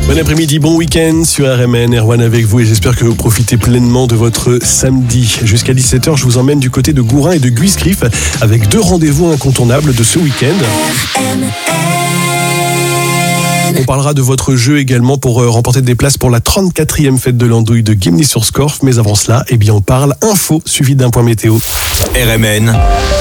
Bon après-midi, bon week-end sur RMN, Erwan avec vous et j'espère que vous profitez pleinement de votre samedi. Jusqu'à 17h, je vous emmène du côté de Gourin et de Guiscriff avec 2 rendez-vous incontournables de ce week-end. On parlera de votre jeu également pour remporter des places pour la 34e fête de l'Andouille de Gimli-sur-Scorff. Mais avant cela, on parle info suivi d'un point météo. RMN,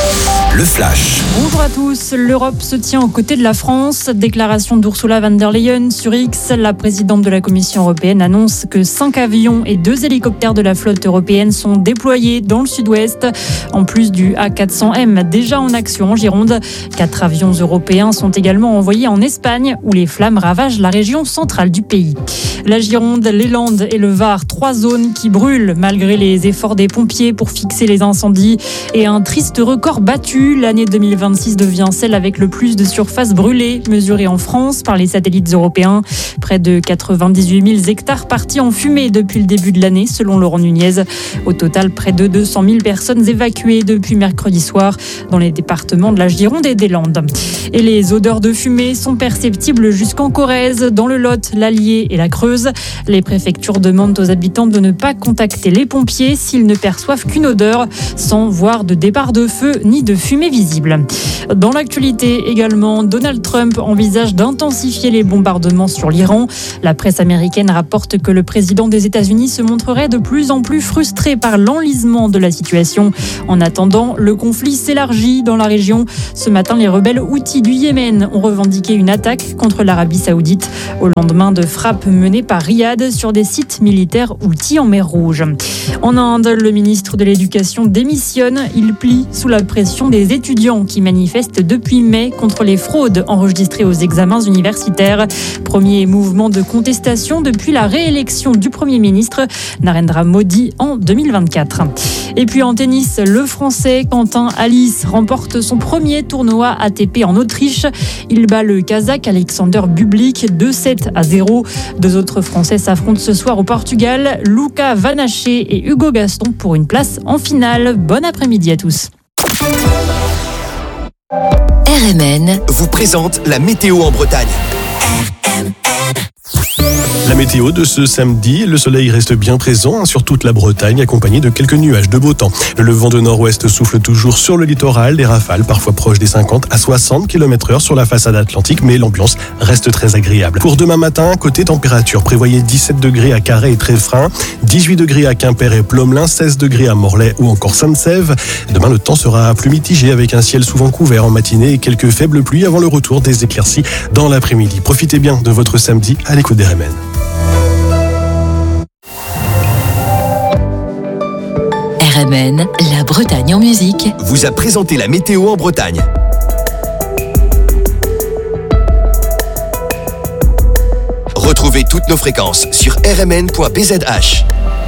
le flash. Bonjour à tous. L'Europe se tient aux côtés de la France. Déclaration d'Ursula von der Leyen sur X. La présidente de la Commission européenne annonce que 5 avions et 2 hélicoptères de la flotte européenne sont déployés dans le sud-ouest. En plus du A400M déjà en action en Gironde. 4 avions européens sont également envoyés en Espagne où les flammes ravagent la région centrale du pays. La Gironde, les Landes et le Var, 3 zones qui brûlent malgré les efforts des pompiers pour fixer les incendies et un triste record battu. L'année 2026 devient celle avec le plus de surface brûlée mesurée en France par les satellites européens. Près de 98 000 hectares partis en fumée depuis le début de l'année, selon Laurent Nunez. Au total, près de 200 000 personnes évacuées depuis mercredi soir dans les départements de la Gironde et des Landes. Et les odeurs de fumée sont perceptibles jusqu'en Corrèze, dans le Lot, l'Allier et la Creuse. Les préfectures demandent aux habitants de ne pas contacter les pompiers s'ils ne perçoivent qu'une odeur, sans voir de départ de feu ni de fumée visible. Dans l'actualité également, Donald Trump envisage d'intensifier les bombardements sur l'Iran. La presse américaine rapporte que le président des États-Unis se montrerait de plus en plus frustré par l'enlisement de la situation. En attendant, le conflit s'élargit dans la région. Ce matin, les rebelles houthis du Yémen ont revendiqué une attaque contre l'Arabie Saoudite au lendemain de frappes menées par Riyad sur des sites militaires houthis en mer Rouge. En Inde, le ministre de l'Éducation démissionne. Il plie sous la pression des étudiants qui manifestent depuis mai contre les fraudes enregistrées aux examens universitaires. Premier mouvement de contestation depuis la réélection du Premier ministre Narendra Modi en 2024. Et puis en tennis, le Français Quentin Halys remporte son premier tournoi ATP en Autriche. Il bat le Kazakh Alexander Bublik 2-7-0. 2 autres Français s'affrontent ce soir au Portugal, Luca Vanaché et Hugo Gaston pour une place en finale. Bon après-midi à tous. RMN vous présente la météo en Bretagne. La météo de ce samedi, le soleil reste bien présent sur toute la Bretagne, accompagné de quelques nuages de beau temps. Le vent de nord-ouest souffle toujours sur le littoral, des rafales parfois proches des 50 à 60 km/h sur la façade atlantique, mais l'ambiance reste très agréable. Pour demain matin, côté température, prévoyez 17 degrés à Carhaix et Tréfrain, 18 degrés à Quimper et Plomelin, 16 degrés à Morlaix ou encore Sainte-Sève. Demain, le temps sera plus mitigé avec un ciel souvent couvert en matinée et quelques faibles pluies avant le retour des éclaircies dans l'après-midi. Profitez bien de votre samedi à l'écoute des RMN. RMN, la Bretagne en musique, vous a présenté la météo en Bretagne. Retrouvez toutes nos fréquences sur rmn.bzh.